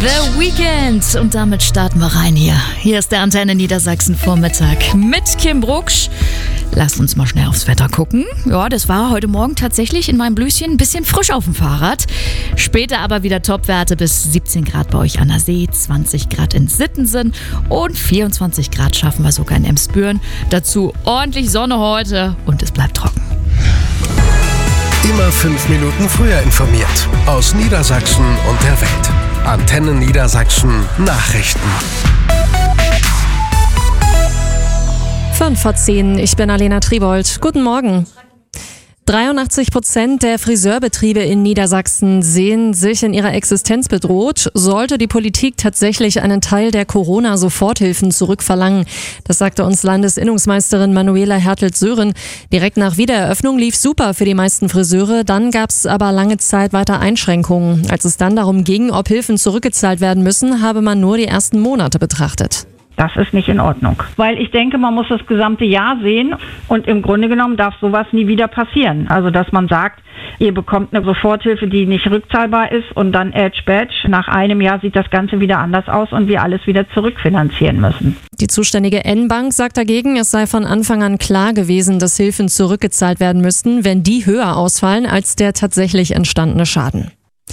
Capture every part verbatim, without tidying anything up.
The Weekend. Und damit starten wir rein hier. Hier ist der Antenne Niedersachsen Vormittag mit Kim Brucksch. Lasst uns mal schnell aufs Wetter gucken. Ja, das war heute Morgen tatsächlich in meinem Blüschen ein bisschen frisch auf dem Fahrrad. Später aber wieder Topwerte bis siebzehn Grad bei euch an der See, zwanzig Grad in Sittensen und vierundzwanzig Grad schaffen wir sogar in Emsbüren. Dazu ordentlich Sonne heute und es bleibt trocken. Immer fünf Minuten früher informiert. Aus Niedersachsen und der Welt. Antenne Niedersachsen Nachrichten. fünf vor zehn, ich bin Alena Tribold. Guten Morgen. dreiundachtzig Prozent der Friseurbetriebe in Niedersachsen sehen sich in ihrer Existenz bedroht, sollte die Politik tatsächlich einen Teil der Corona-Soforthilfen zurückverlangen. Das sagte uns Landesinnungsmeisterin Manuela Hertelt-Sören. Direkt nach Wiedereröffnung lief super für die meisten Friseure, dann gab es aber lange Zeit weiter Einschränkungen. Als es dann darum ging, ob Hilfen zurückgezahlt werden müssen, habe man nur die ersten Monate betrachtet. Das ist nicht in Ordnung. Weil ich denke, man muss das gesamte Jahr sehen und im Grunde genommen darf sowas nie wieder passieren. Also dass man sagt, ihr bekommt eine Soforthilfe, die nicht rückzahlbar ist und dann Edge Badge. Nach einem Jahr sieht das Ganze wieder anders aus und wir alles wieder zurückfinanzieren müssen. Die zuständige N-Bank sagt dagegen, es sei von Anfang an klar gewesen, dass Hilfen zurückgezahlt werden müssten, wenn die höher ausfallen als der tatsächlich entstandene Schaden.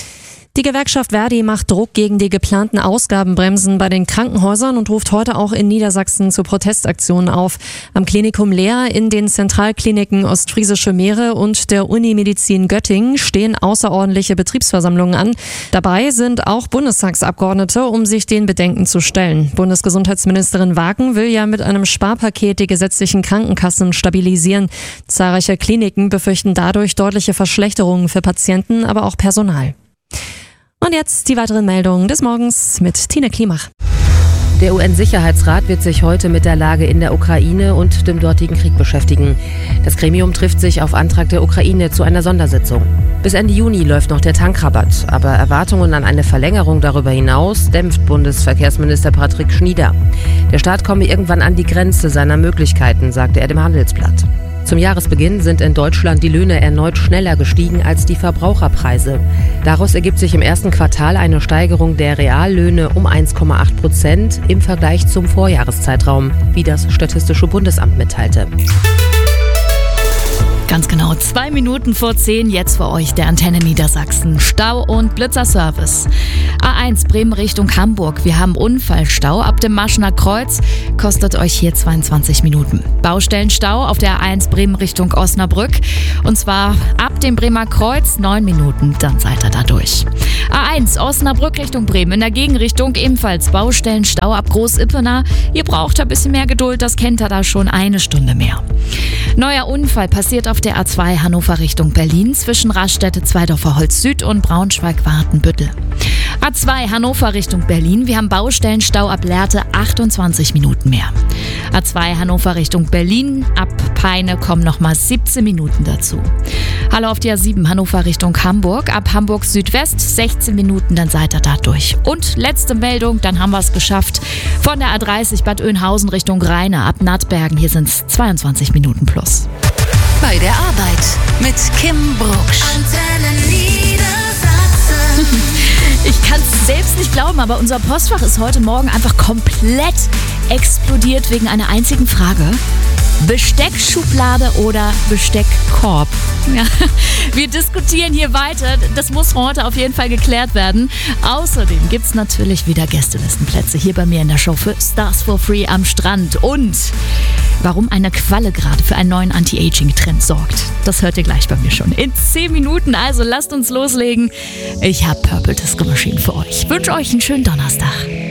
Die Gewerkschaft Verdi macht Druck gegen die geplanten Ausgabenbremsen bei den Krankenhäusern und ruft heute auch in Niedersachsen zu Protestaktionen auf. Am Klinikum Leer, in den Zentralkliniken Ostfriesische Meere und der Unimedizin Göttingen stehen außerordentliche Betriebsversammlungen an. Dabei sind auch Bundestagsabgeordnete, um sich den Bedenken zu stellen. Bundesgesundheitsministerin Wagen will ja mit einem Sparpaket die gesetzlichen Krankenkassen stabilisieren. Zahlreiche Kliniken befürchten dadurch deutliche Verschlechterungen für Patienten, aber auch Personal. Und jetzt die weiteren Meldungen des Morgens mit Tine Klimach. Der U N-Sicherheitsrat wird sich heute mit der Lage in der Ukraine und dem dortigen Krieg beschäftigen. Das Gremium trifft sich auf Antrag der Ukraine zu einer Sondersitzung. Bis Ende Juni läuft noch der Tankrabatt, aber Erwartungen an eine Verlängerung darüber hinaus dämpft Bundesverkehrsminister Patrick Schnieder. Der Staat komme irgendwann an die Grenze seiner Möglichkeiten, sagte er dem Handelsblatt. Zum Jahresbeginn sind in Deutschland die Löhne erneut schneller gestiegen als die Verbraucherpreise. Daraus ergibt sich im ersten Quartal eine Steigerung der Reallöhne um eins Komma acht Prozent im Vergleich zum Vorjahreszeitraum, wie das Statistische Bundesamt mitteilte. Ganz genau, zwei Minuten vor zehn, jetzt für euch der Antenne Niedersachsen. Stau- und Blitzerservice. A eins Bremen Richtung Hamburg. Wir haben Unfallstau ab dem Maschener Kreuz. Kostet euch hier zweiundzwanzig Minuten. Baustellenstau auf der A eins Bremen Richtung Osnabrück. Und zwar ab dem Bremer Kreuz neun Minuten, dann seid ihr da durch. A eins Osnabrück Richtung Bremen. In der Gegenrichtung ebenfalls Baustellenstau ab Groß-Ippener. Ihr braucht ein bisschen mehr Geduld, das kennt ihr da schon eine Stunde mehr. Neuer Unfall passiert auf der A zwei Hannover Richtung Berlin zwischen Raststätte Zweidorfer Holz Süd und Braunschweig-Wartenbüttel. A zwei Hannover Richtung Berlin. Wir haben Baustellenstau ab Lehrte achtundzwanzig Minuten mehr. A zwei Hannover Richtung Berlin. Ab Peine kommen nochmal siebzehn Minuten dazu. Hallo auf die A sieben Hannover Richtung Hamburg. Ab Hamburg Südwest sechzehn Minuten, dann seid ihr da durch. Und letzte Meldung, dann haben wir es geschafft. Von der A dreißig Bad Oeynhausen Richtung Rheine ab Nattbergen. Hier sind es zweiundzwanzig Minuten plus. Bei der Arbeit mit Kim Brucksch. Antenne Niedersachsen. Ich kann es selbst nicht glauben, aber unser Postfach ist heute Morgen einfach komplett explodiert wegen einer einzigen Frage. Besteckschublade oder Besteckkorb? Ja, wir diskutieren hier weiter. Das muss heute auf jeden Fall geklärt werden. Außerdem gibt es natürlich wieder Gästelistenplätze hier bei mir in der Show für Stars for Free am Strand. Und warum eine Qualle gerade für einen neuen Anti-Aging-Trend sorgt, das hört ihr gleich bei mir schon in zehn Minuten. Also lasst uns loslegen. Ich habe Purple Disco Machine für euch. Ich wünsche euch einen schönen Donnerstag.